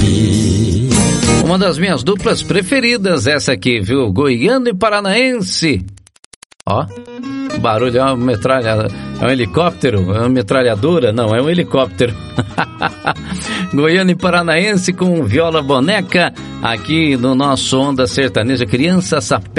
Uma das minhas duplas preferidas, essa aqui, viu? Goiano e Paranaense. Ó, o barulho é uma metralha, é um helicóptero, é uma metralhadora? Não, é um helicóptero. Goiano e Paranaense com Viola Boneca, aqui no nosso Onda Sertaneja. Criança Sapé.